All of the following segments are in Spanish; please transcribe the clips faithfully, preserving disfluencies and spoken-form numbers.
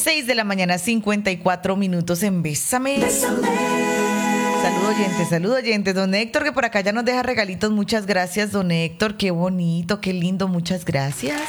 seis de la mañana, cincuenta y cuatro minutos en Bésame. Bésame. Saludo oyentes, saludo oyentes. Don Héctor, que por acá ya nos deja regalitos. Muchas gracias, don Héctor. Qué bonito, qué lindo. Muchas gracias.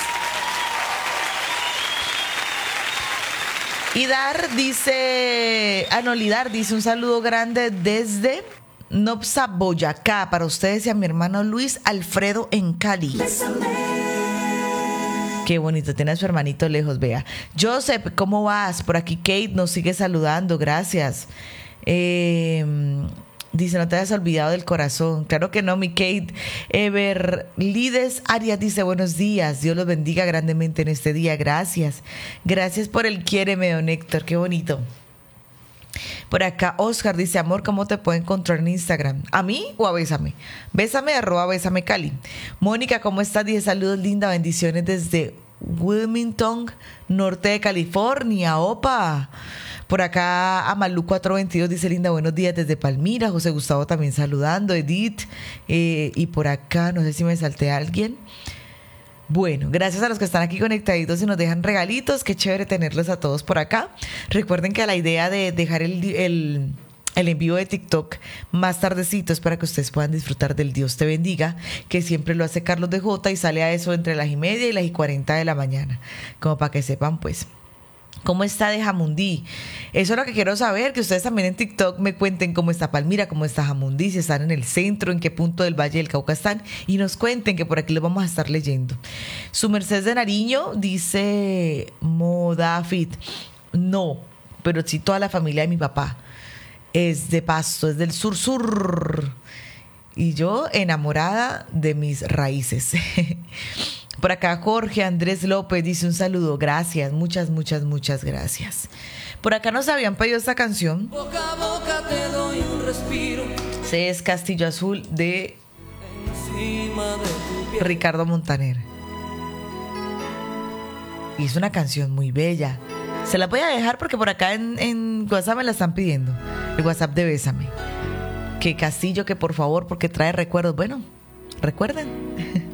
Y Dar dice, ah no, Lidar dice un saludo grande desde Nopsa, Boyacá, para ustedes y a mi hermano Luis Alfredo en Cali. Bésame. Qué bonito, tiene a su hermanito lejos, vea. Joseph, ¿cómo vas? Por aquí Kate nos sigue saludando, gracias. Eh, dice, no te hayas olvidado del corazón. Claro que no, mi Kate. Everlides Arias dice, buenos días, Dios los bendiga grandemente en este día, gracias. Gracias por el quiéreme, don Héctor, qué bonito. Por acá Oscar dice, amor, ¿cómo te puedo encontrar en Instagram? ¿A mí o a Bésame? Bésame, arroba Bésame Cali. Mónica, ¿cómo estás? Dice, saludos, linda, bendiciones desde Wilmington, norte de California. ¡Opa! Por acá Amalu cuatrocientos veintidós dice, linda, buenos días desde Palmira. José Gustavo también saludando. Edith. Eh, y por acá, no sé si me salté a alguien. Bueno, gracias a los que están aquí conectaditos y nos dejan regalitos. Qué chévere tenerlos a todos por acá. Recuerden que la idea de dejar el, el, el envío de TikTok más tardecito es para que ustedes puedan disfrutar del Dios te bendiga, que siempre lo hace Carlos de Jota y sale a eso entre las y media y las y cuarenta de la mañana. Como para que sepan, pues. ¿Cómo está de Jamundí? Eso es lo que quiero saber, que ustedes también en TikTok me cuenten cómo está Palmira, cómo está Jamundí, si están en el centro, en qué punto del Valle del Cauca están, y nos cuenten, que por aquí lo vamos a estar leyendo. Su Mercedes de Nariño dice, Modafit, no, pero sí toda la familia de mi papá es de Pasto, es del sur sur, y yo enamorada de mis raíces. Por acá Jorge Andrés López dice un saludo, gracias, muchas, muchas, muchas gracias. Por acá nos habían pedido esta canción. Boca a boca te doy un respiro. Se es Castillo Azul de, de Ricardo Montaner. Y es una canción muy bella. Se la voy a dejar porque por acá en, en WhatsApp me la están pidiendo. El WhatsApp de Bésame. Que Castillo, que por favor, porque trae recuerdos. Bueno, recuerden.